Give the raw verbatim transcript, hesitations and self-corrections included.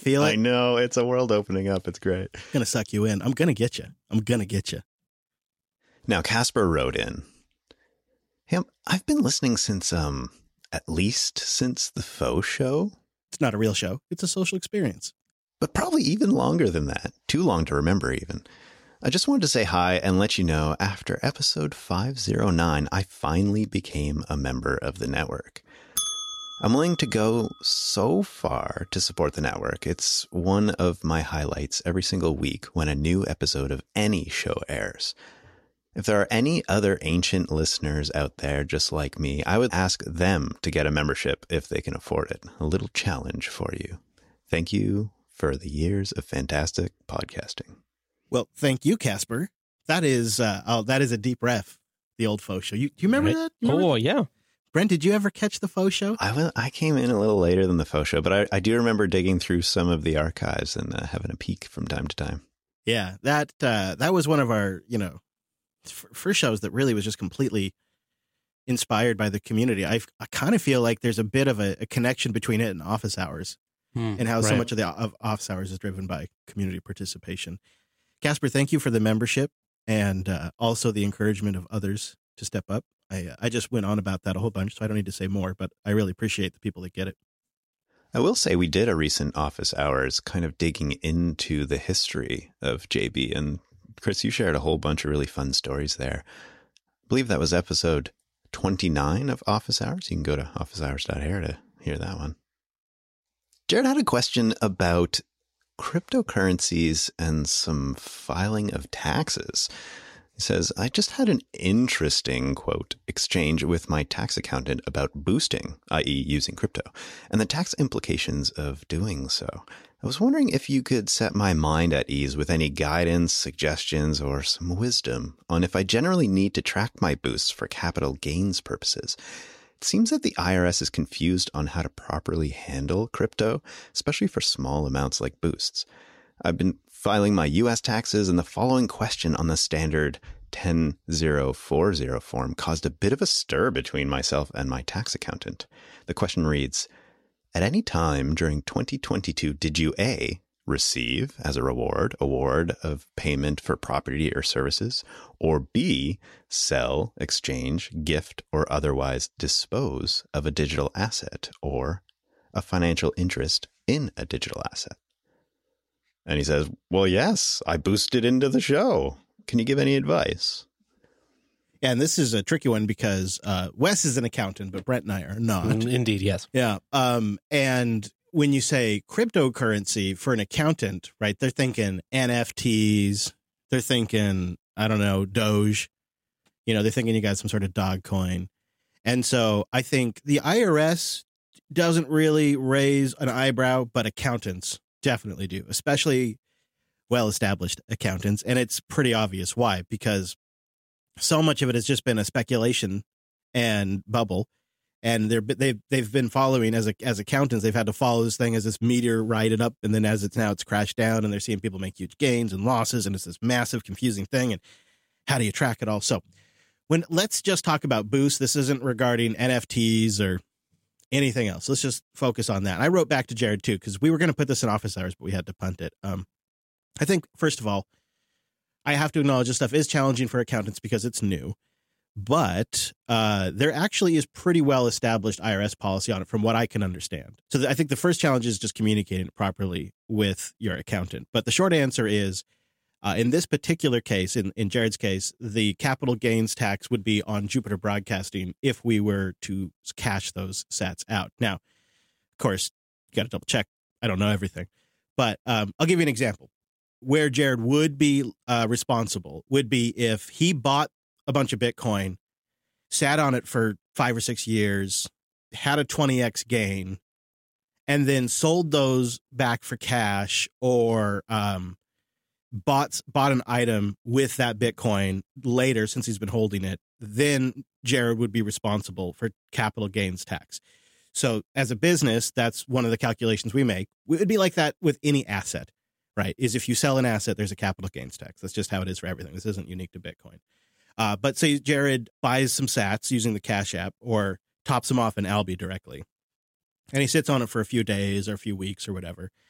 feel it? I know. It's a world opening up. It's great. I'm going to suck you in. I'm going to get you. I'm going to get you. Now, Casper wrote in, hey, I've been listening since, um, at least since the faux show. It's not a real show. It's a social experience. But probably even longer than that. Too long to remember even. I just wanted to say hi and let you know after episode five oh nine, I finally became a member of the network. I'm willing to go so far to support the network. It's one of my highlights every single week when a new episode of any show airs. If there are any other ancient listeners out there just like me, I would ask them to get a membership if they can afford it. A little challenge for you. Thank you for the years of fantastic podcasting. Well, thank you, Casper. That is uh, oh, that is a deep ref, the old faux show. You, do you remember Right. that? You remember Oh, that? yeah. Brent, did you ever catch the faux show? I, will, I came in a little later than the faux show, but I, I do remember digging through some of the archives and uh, having a peek from time to time. Yeah, that uh, that was one of our, you know, f- first shows that really was just completely inspired by the community. I I kind of feel like there's a bit of a, a connection between it and Office Hours Hmm. and how so Right. much of the of Office Hours is driven by community participation. Casper, thank you for the membership and uh, also the encouragement of others to step up. I, uh, I just went on about that a whole bunch, so I don't need to say more, but I really appreciate the people that get it. I will say we did a recent Office Hours kind of digging into the history of J B. And Chris, you shared a whole bunch of really fun stories there. I believe that was episode twenty-nine of Office Hours. You can go to office hours dot air to hear that one. Jared had a question about cryptocurrencies and some filing of taxes. He says, I just had an interesting, quote, exchange with my tax accountant about boosting, that is using crypto, and the tax implications of doing so. I was wondering if you could set my mind at ease with any guidance, suggestions, or some wisdom on if I generally need to track my boosts for capital gains purposes. It seems that the I R S is confused on how to properly handle crypto, especially for small amounts like boosts. I've been filing my U S taxes, and the following question on the standard ten oh forty form caused a bit of a stir between myself and my tax accountant. The question reads, at any time during twenty twenty-two, did you A, receive as a reward, award of payment for property or services, or B, sell, exchange, gift, or otherwise dispose of a digital asset or a financial interest in a digital asset? And he says, well, yes, I boosted into the show. Can you give any advice? And this is a tricky one because uh, Wes is an accountant, but Brent and I are not. Mm, Indeed, yes. Yeah. Um, and when you say cryptocurrency for an accountant, right, they're thinking N F Ts. They're thinking, I don't know, Doge. You know, they're thinking you got some sort of dog coin. And so I think the I R S doesn't really raise an eyebrow, but accountants definitely do, especially well-established accountants. And it's pretty obvious why, because so much of it has just been a speculation and bubble. And they're they've they've been following as a, as accountants. They've had to follow this thing as this meteor riding up, and then as it's now it's crashed down, and they're seeing people make huge gains and losses, and it's this massive, confusing thing. And how do you track it all? So, when let's just talk about boost. This isn't regarding N F Ts or anything else. Let's just focus on that. And I wrote back to Jared too because we were going to put this in Office Hours, but we had to punt it. Um, I think first of all, I have to acknowledge this stuff is challenging for accountants because it's new. But uh, there actually is pretty well-established I R S policy on it from what I can understand. So th- I think the first challenge is just communicating it properly with your accountant. But the short answer is, uh, in this particular case, in, in Jared's case, the capital gains tax would be on Jupiter Broadcasting if we were to cash those sats out. Now, of course, you got to double check. I don't know everything. But um, I'll give you an example. Where Jared would be uh, responsible would be if he bought a bunch of Bitcoin, sat on it for five or six years, had a twenty x gain, and then sold those back for cash or um, bought bought an item with that Bitcoin later since he's been holding it, then Jared would be responsible for capital gains tax. So as a business, that's one of the calculations we make. It would be like that with any asset, right? Is if you sell an asset, there's a capital gains tax. That's just how it is for everything. This isn't unique to Bitcoin. Uh, but say Jared buys some sats using the Cash App or tops them off in Alby directly, and he sits on it for a few days or a few weeks or whatever.